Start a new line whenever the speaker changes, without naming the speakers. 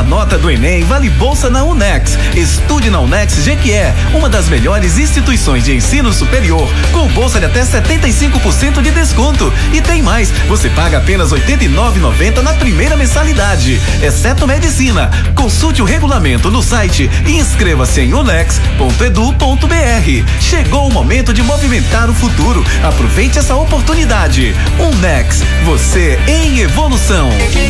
nota do Enem vale bolsa na Unex. Estude na Unex Jequié, uma das melhores instituições de ensino superior, com bolsa de até 75% de desconto. E tem mais, você paga apenas R$ 89,90 na primeira mensalidade, exceto medicina. Consulte o regulamento no site e inscreva-se em unex.edu.br. Chegou o momento de movimentar o futuro. Aproveite essa oportunidade. Unex, você em evolução.